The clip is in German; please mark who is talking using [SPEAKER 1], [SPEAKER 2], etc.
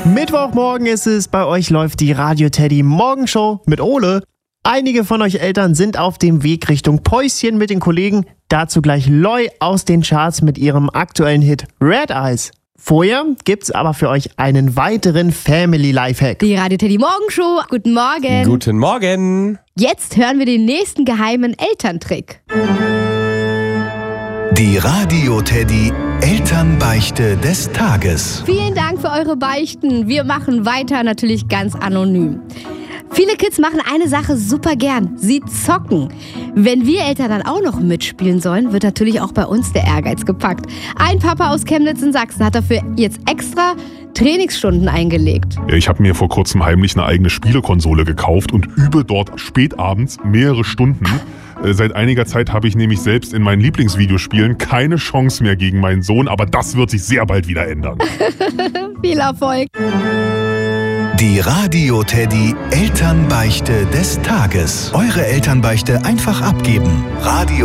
[SPEAKER 1] Mittwochmorgen ist es, bei euch läuft die Radio Teddy Morgenshow mit Ole. Einige von euch Eltern sind auf dem Weg Richtung Päuschen mit den Kollegen. Dazu gleich Loi aus den Charts mit ihrem aktuellen Hit Red Eyes. Vorher gibt's aber für euch einen weiteren Family Lifehack.
[SPEAKER 2] Die Radio Teddy Morgenshow. Guten Morgen.
[SPEAKER 3] Guten Morgen.
[SPEAKER 2] Jetzt hören wir den nächsten geheimen Elterntrick.
[SPEAKER 4] Die Radio Teddy Elternbeichte des Tages.
[SPEAKER 2] Vielen Dank für eure Beichten. Wir machen weiter, natürlich ganz anonym. Viele Kids machen eine Sache super gern. Sie zocken. Wenn wir Eltern dann auch noch mitspielen sollen, wird natürlich auch bei uns der Ehrgeiz gepackt. Ein Papa aus Chemnitz in Sachsen hat dafür jetzt extra Trainingsstunden eingelegt.
[SPEAKER 5] Ich habe mir vor kurzem heimlich eine eigene Spielekonsole gekauft und übe dort spätabends mehrere Stunden. Seit einiger Zeit habe ich nämlich selbst in meinen Lieblingsvideospielen keine Chance mehr gegen meinen Sohn, aber das wird sich sehr bald wieder ändern.
[SPEAKER 2] Viel Erfolg.
[SPEAKER 4] Die Radio Teddy Elternbeichte des Tages. Eure Elternbeichte einfach abgeben. Radio